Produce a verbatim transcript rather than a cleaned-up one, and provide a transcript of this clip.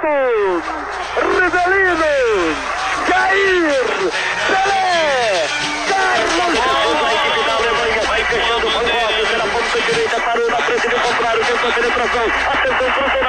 Santos, Rivelino, Jair, Pelé, Carlos Alves. A equipe da Alemanha vai fechando o Van Gogh pela ponta direita, parou na frente do contrário, tentou a penetração, atenção, cruzou